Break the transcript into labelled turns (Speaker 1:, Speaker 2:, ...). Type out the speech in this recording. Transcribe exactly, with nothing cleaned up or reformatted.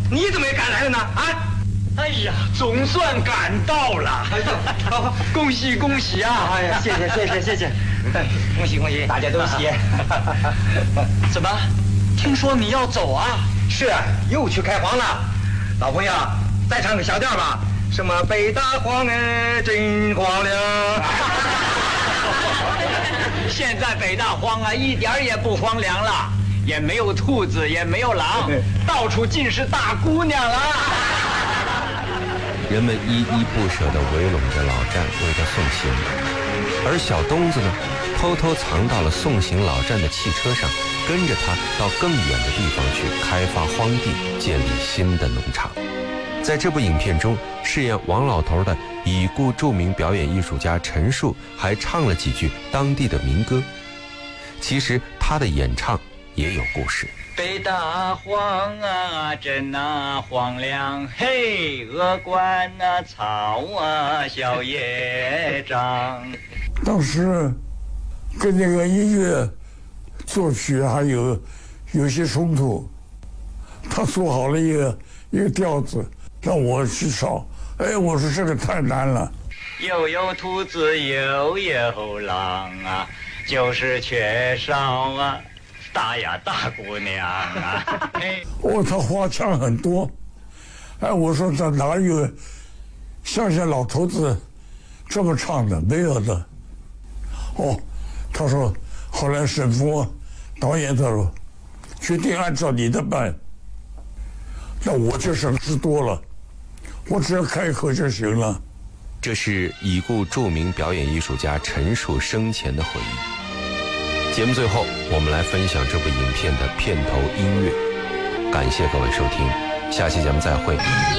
Speaker 1: 你怎么也赶来了呢？啊！
Speaker 2: 哎呀，总算赶到了！
Speaker 1: 哎呦，
Speaker 2: 恭喜恭喜啊！
Speaker 1: 哎呀，谢谢谢谢谢谢，恭喜恭喜，大家都喜。
Speaker 2: 怎么？听说你要走啊？
Speaker 1: 是，又去开荒了。老朋友，再唱个小调吧。什么北大荒哎，真荒凉。
Speaker 2: 现在北大荒啊，一点也不荒凉了，也没有兔子，也没有狼，到处尽是大姑娘了。
Speaker 3: 人们依依不舍地围拢着老战为他送行，而小东子呢，偷偷藏到了送行老战的汽车上，跟着他到更远的地方去开发荒地，建立新的农场。在这部影片中，饰演王老头的已故著名表演艺术家陈数还唱了几句当地的民歌。其实他的演唱也有故事。
Speaker 2: 北大荒啊，真啊荒凉，嘿，鹅冠啊，草啊，小叶长。
Speaker 4: 当时跟那个音乐作曲还有有些冲突，他做好了一个一个调子，让我去找。哎，我说这个太难了。
Speaker 2: 又有兔子又有狼啊，就是缺少啊。大呀大姑娘啊！
Speaker 4: 哦，他花腔很多。哎，我说这哪有乡下老头子这么唱的？没有的。哦，他说后来沈峰导演他说决定按照你的办，那我就省事多了，我只要开口就行了。
Speaker 3: 这是已故著名表演艺术家陈数生前的回忆。节目最后，我们来分享这部影片的片头音乐。感谢各位收听，下期节目再会。